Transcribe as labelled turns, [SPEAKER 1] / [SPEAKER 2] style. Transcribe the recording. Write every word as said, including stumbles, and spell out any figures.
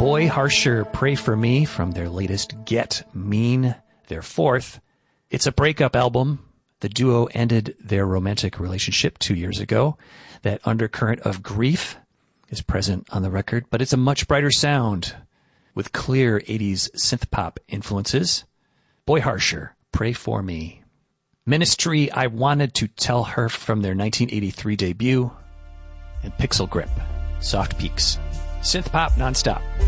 [SPEAKER 1] Boy Harsher, Pray For Me from their latest Get Mean, their fourth. It's a breakup album. The duo ended their romantic relationship two years ago. That undercurrent of grief is present on the record, but it's a much brighter sound with clear eighties synth pop influences. Boy Harsher, Pray For Me. Ministry, I Wanted to Tell Her from their nineteen eighty-three debut. And Pixel Grip, Soft Peaks. Synth pop nonstop.